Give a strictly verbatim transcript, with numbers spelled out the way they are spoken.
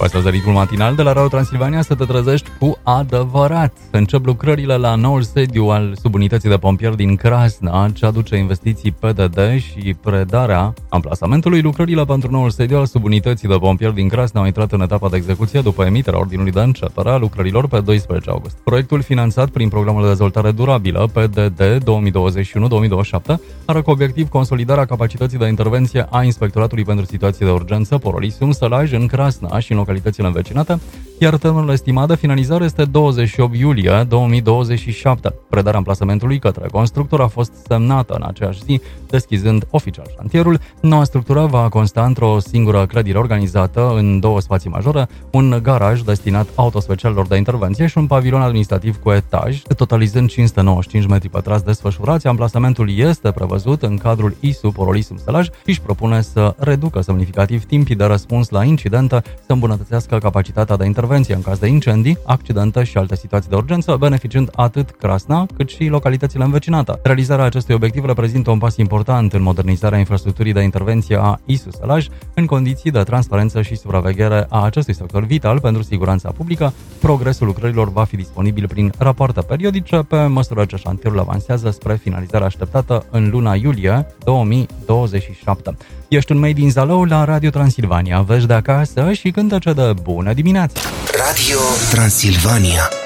Pasează ritmul matinal de la Radio Transilvania să te trezești cu adevărat. Încep lucrările la noul sediu al subunității de pompieri din Crasna, ce aduce investiții P D D și predarea amplasamentului. Lucrările pentru noul sediu al subunității de pompieri din Crasna au intrat în etapa de execuție după emiterea ordinului de începere a lucrărilor pe doisprezece august. Proiectul, finanțat prin Programul de Dezvoltare Durabilă P D D două mii douăzeci și unu două mii douăzeci și șapte, are ca obiectiv consolidarea capacității de intervenție a Inspectoratului pentru Situații de Urgență Porolisum Sălaj în Crasna și în localitățile învecinate, iar termenul estimat de finalizare este douăzeci și opt iulie două mii douăzeci și șapte. Predarea amplasamentului către constructor a fost semnată în aceeași zi, deschizând oficial șantierul. Noua structură va consta într-o singură clădire organizată în două spații majore, un garaj destinat autospecialilor de intervenție și un pavilion administrativ cu etaj, totalizând cinci sute nouăzeci și cinci metri pătrați desfășurați. Amplasamentul este prevăzut în cadrul I S U Porolisum Sălaj și își propune să reducă semnificativ timpii de răspuns la incidente, să îmbunătățească capacitatea de intervenție în caz de incendii, accidente și alte situații de urgență, beneficiind atât Crasna cât și localitățile învecinate. Realizarea acestui obiectiv reprezintă un pas important în modernizarea infrastructurii de intervenție a I S U Sălaj, în condiții de transparență și supraveghere a acestui sector vital pentru siguranța publică. Progresul lucrărilor va fi disponibil prin rapoarte periodice pe măsură ce șantierul avansează spre finalizarea așteptată în luna iulie două mii douăzeci și șapte. Ești un Made in Zalău la Radio Transilvania, vești de acasă și cântece de bună dimineața! Radio Transilvania.